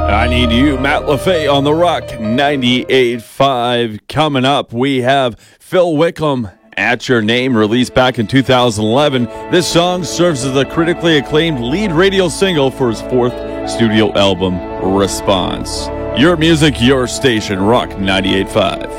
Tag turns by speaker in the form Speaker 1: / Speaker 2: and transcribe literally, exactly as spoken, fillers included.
Speaker 1: I Need You, Matt LaFay on the Rock ninety-eight point five. Coming up, we have Phil Wickham, At Your Name, released back in two thousand eleven. This song serves as a critically acclaimed lead radio single for his fourth studio album, Response. Your music, your station, Rock ninety-eight point five.